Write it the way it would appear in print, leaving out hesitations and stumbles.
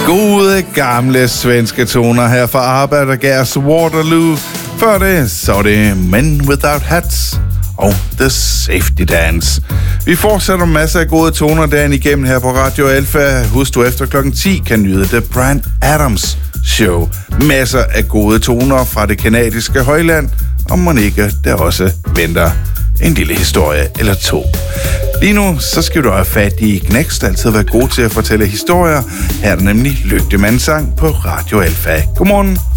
Gode gamle svenske toner her fra Arbejdergærs Waterloo. Før det, så er det Men Without Hats og The Safety Dance. Vi fortsætter masser af gode toner dagen igennem her på Radio Alfa. Husk du efter klokken 10 kan nyde The Brand Adams Show. Masser af gode toner fra det kanadiske højland, og mon ikke der også venter en lille historie eller to. Lige nu, så skal du have fat i Knæks, der altid være god til at fortælle historier. Her er der nemlig Lygtemandssang på Radio Alfa. Godmorgen.